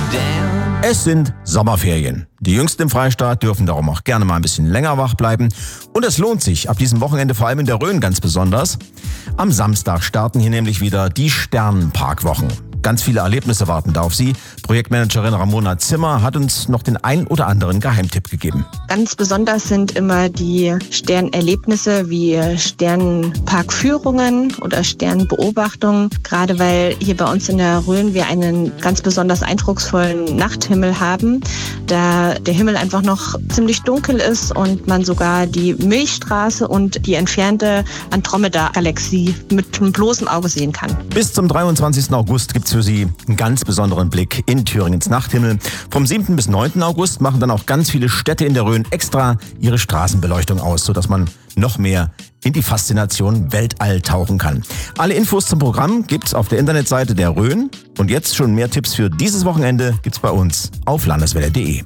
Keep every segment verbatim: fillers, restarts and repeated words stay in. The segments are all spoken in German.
down. Es sind Sommerferien. Die Jüngsten im Freistaat dürfen darum auch gerne mal ein bisschen länger wach bleiben. Und es lohnt sich ab diesem Wochenende vor allem in der Rhön ganz besonders. Am Samstag starten hier nämlich wieder die Sternenparkwochen. Ganz viele Erlebnisse warten da auf Sie. Projektmanagerin Ramona Zimmer hat uns noch den ein oder anderen Geheimtipp gegeben. Ganz besonders sind immer die Sternerlebnisse wie Sternenparkführungen oder Sternbeobachtungen. Gerade weil hier bei uns in der Rhön wir einen ganz besonders eindrucksvollen Nachthimmel haben, da der Himmel einfach noch ziemlich dunkel ist und man sogar die Milchstraße und die entfernte Andromeda-Galaxie mit einem bloßen Auge sehen kann. Bis zum dreiundzwanzigsten August gibt es für Sie einen ganz besonderen Blick in Thüringens Nachthimmel. Vom siebten bis neunten August machen dann auch ganz viele Städte in der Rhön extra ihre Straßenbeleuchtung aus, sodass man noch mehr in die Faszination Weltall tauchen kann. Alle Infos zum Programm gibt's auf der Internetseite der Rhön. Und jetzt schon mehr Tipps für dieses Wochenende gibt's bei uns auf landeswelle punkt de.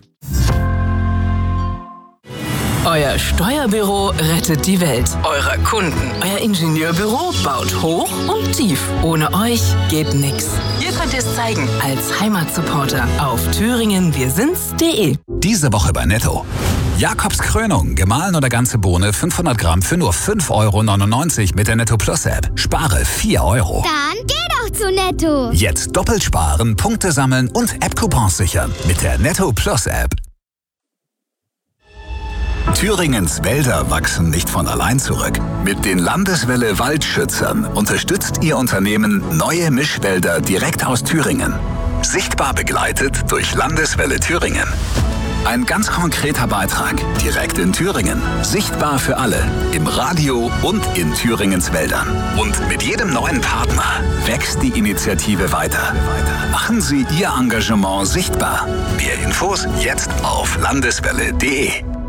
Euer Steuerbüro rettet die Welt. Eurer Kunden. Euer Ingenieurbüro baut hoch und tief. Ohne euch geht nix. Ihr könnt es zeigen als Heimatsupporter auf thüringen wir sind's punkt de. Diese Woche bei Netto. Jakobs Krönung, gemahlen oder ganze Bohne, fünfhundert Gramm für nur fünf Euro neunundneunzig mit der Netto Plus App. Spare vier Euro. Dann geh doch zu Netto. Jetzt doppelt sparen, Punkte sammeln und App-Coupons sichern mit der Netto Plus App. Thüringens Wälder wachsen nicht von allein zurück. Mit den Landeswelle Waldschützern unterstützt Ihr Unternehmen neue Mischwälder direkt aus Thüringen. Sichtbar begleitet durch Landeswelle Thüringen. Ein ganz konkreter Beitrag, direkt in Thüringen. Sichtbar für alle, im Radio und in Thüringens Wäldern. Und mit jedem neuen Partner wächst die Initiative weiter. Machen Sie Ihr Engagement sichtbar. Mehr Infos jetzt auf landeswelle punkt de.